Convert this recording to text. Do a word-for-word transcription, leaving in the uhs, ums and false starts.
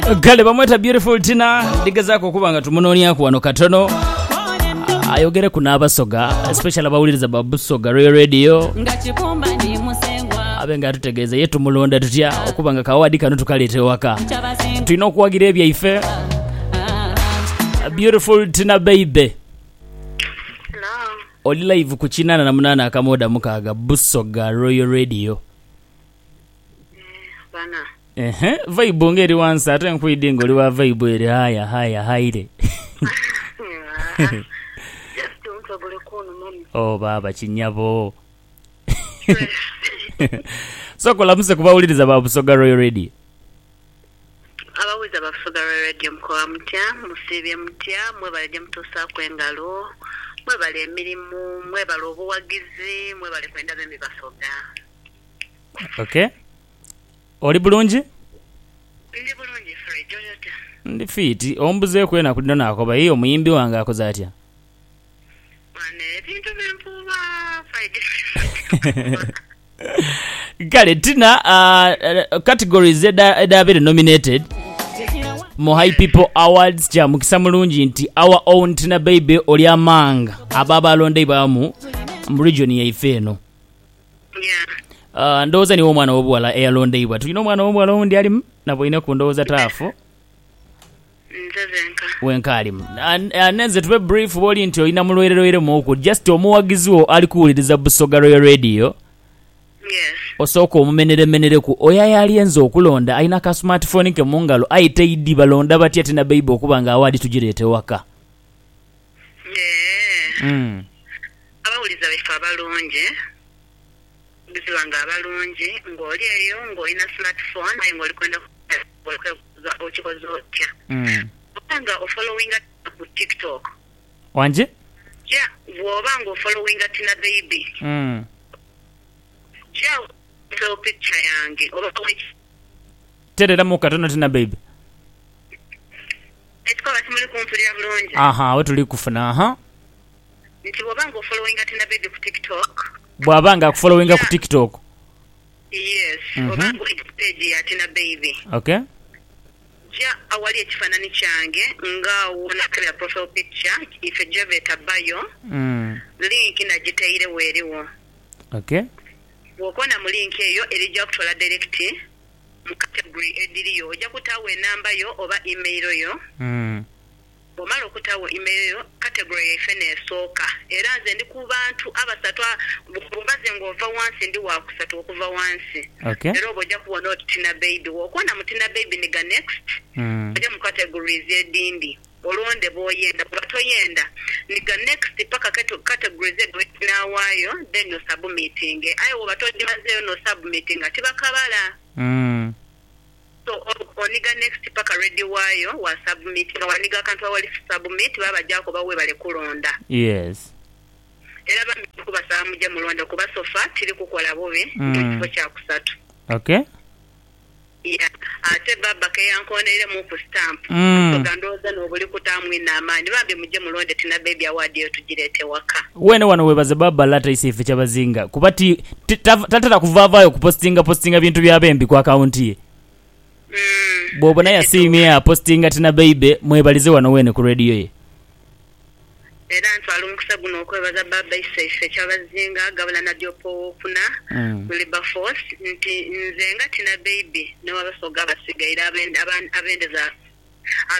Gale bamweta Beautiful Tina ligezaako okuba nga tumunoonyako wano katono ayogere ku n'abasoga especially abawuliriza ba Busoga Royal Radio abe nga tutegeeza ye tumulonda tutya okuba nga kawadi kano tukaleete waka tulina okuwagira ebyaife. Beautiful Tina baby oli live ku kinana na munana akamoda mukaga Busoga Royal Radio. Bana ehe vibe ngeri wansa ate nkwidi ngoli wa vibe eri haya haya haire just don't trouble kono mami. Oh baba kinyabo so kola muse kubawuliriza ba Busoga Royal Radio. Abawiza ba Busoga Royal Radio mkoa mtya musibye mtya mwe baleje mtosa kwengalo mwe bale emirimu mwe bale obuwagizi mwe bale kwenda bembi basoga. Okay. Oli bulungi? Ndi bulungi Fred Jonathan. Ndi fiti ombuze kwena kudino nako ba hiyo muyimbi wange akoza atya. Wane bintu bimpuba Fred. Gale Tina uh, categories eda eda bere nominated Mo High People Awards cha mukisa mulungi nti our own Tina baby oli amanga ababa alonde bamu mu region ya Ifeno. Yeah. Uh, ndoza ni omwana wobwala eyalonde ibwa tulina omwana wobwala ondi alimu nabo ine kundoza taafu nzezenka wenkalimu anenze tube brief boli nti olina mulwererwere muko just omuwagiziwo ali kuwuliriza Busoga Royal Radio. Yes. Osoko omumenere menere ku oya yali enzo okulonda aina ka smartphone ke mungalo ayite idi balonda batya Tina baby okubanga awadi tujirete waka. Yeah. Mm. Abawuliza befa balonje bizibanga abalungi ngoli eyo ngolina smartphone ayi ngoli kwenda kweza okikozo otya. Mm. Obanga o following ku TikTok. Wanje? Yeah, wobanga o following Tina baby. Mm. Yeah, so picture yange oba Terera mu katono Tina baby. Etiko basimuli kumpulira bulungi. Aha, wetuli kufuna aha. Nti wobanga o following Tina baby ku TikTok. Bwabanga kufollowinga ku TikTok. Yes, Mm-hmm. obanga page ya Tina baby. Okay. Ja awali ekifanani kyange nga wona kaya profile picture ife Javeta bio. Mm. Link na jitaire weriwo. Okay. Wokona mu link eyo erija kutwala direct mu category ediriyo ojja kutawe namba yo oba email yo. Mm. Omalo kutawo email yo category efene soka era nze ndi ku bantu abasatu bukumbaze ngova wansi ndi wa kusatu okuva wansi. Okay. Era obojja kuwona oti Tina baby wokona mu Tina baby niga next. Mm. Ojja mu categories edindi olonde boyenda batoyenda niga next paka categories edina wayo then no submitting ayo batodi mazeyo no submitting atibakabala. Mm. So oniga next paka ready wayo wa submit na waniga kantu wali submit baba jako bawe bale kulonda. Yes. Era ba kubasa muje mulonda kuba sofa tiri kukola bobe Mm. kifo kya kusatu. Okay. Yeah, ate baba ke yankonere mu ku stamp. Mm. So gandoza no buli kutamwe na amani bambe muje mulonde Tina baby award yo tujirete waka. Wene wano webaze baba lata isife kyabazinga kubati tatata kuvavayo kupostinga postinga bintu bya bembi ku account ye. Mm. Bobo na ya simi ya postinga Tina baby mwebalize wano wene ku radio ye. Era ntwala omukisa guno okwebaza baba isife kyabazinga gabula na diopo okuna. Mm. Liba force nti nzenga Tina baby no Abasoga basigaira abendeza